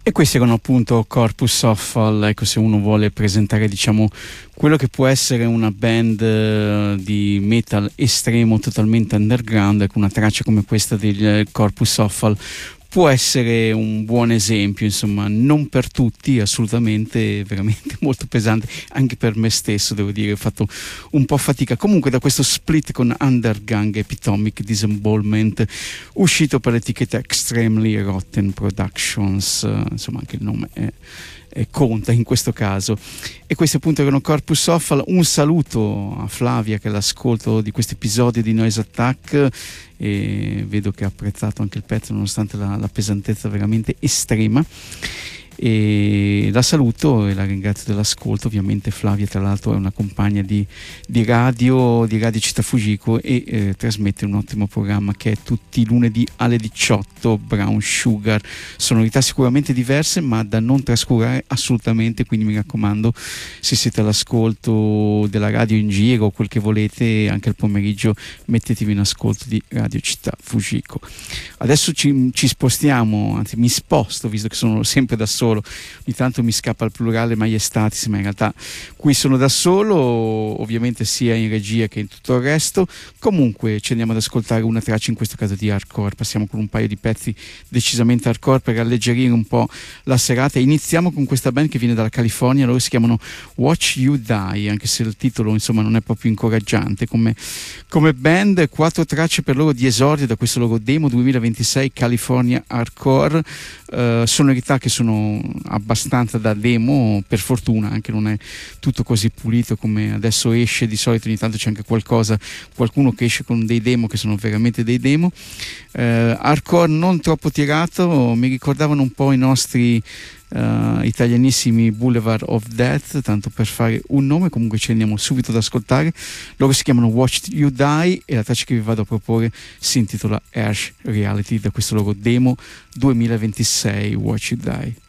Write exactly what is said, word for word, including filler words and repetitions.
E questi erano appunto Corpus Offal. Ecco, se uno vuole presentare, diciamo, quello che può essere una band uh, di metal estremo totalmente underground, ecco, una traccia come questa del Corpus Offal può essere un buon esempio, insomma, non per tutti, assolutamente, veramente molto pesante, anche per me stesso, devo dire, ho fatto un po' fatica. Comunque da questo split con Undergang Epitomic Disembowelment, uscito per l'etichetta Extremely Rotten Productions, uh, insomma anche il nome è E conta in questo caso. E questi appunto erano Corpus Offal. Un saluto a Flavia che l'ascolto di questo episodio di Noise Attack, e vedo che ha apprezzato anche il pezzo nonostante la, la pesantezza veramente estrema, e la saluto e la ringrazio dell'ascolto. Ovviamente Flavia tra l'altro è una compagna di, di radio di Radio Città Fujiko e eh, trasmette un ottimo programma che è tutti i lunedì alle diciotto, Brown Sugar. Sonorità sicuramente diverse ma da non trascurare assolutamente, quindi mi raccomando, se siete all'ascolto della radio in giro o quel che volete anche il pomeriggio, mettetevi in ascolto di Radio Città Fujiko. Adesso ci, ci spostiamo, anzi mi sposto, visto che sono sempre da solo, ogni tanto mi scappa il plurale maiestatis, ma in realtà qui sono da solo, ovviamente sia in regia che in tutto il resto. Comunque ci andiamo ad ascoltare una traccia, in questo caso di hardcore. Passiamo con un paio di pezzi decisamente hardcore per alleggerire un po' la serata. Iniziamo con questa band che viene dalla California, loro si chiamano Watch You Die, anche se il titolo insomma non è proprio incoraggiante come, come band. Quattro tracce per loro di esordio da questo loro demo duemilaventisei California Hardcore, uh, sonorità che sono abbastanza da demo, per fortuna, anche non è tutto così pulito come adesso esce. Di solito ogni tanto c'è anche qualcosa, qualcuno che esce con dei demo che sono veramente dei demo. eh, hardcore non troppo tirato, mi ricordavano un po' i nostri Uh, italianissimi Boulevard of Death, tanto per fare un nome. Comunque ci andiamo subito ad ascoltare. Loro si chiamano Watch You Die e la traccia che vi vado a proporre si intitola Harsh Reality, da questo loro demo duemilaventisei Watch You Die.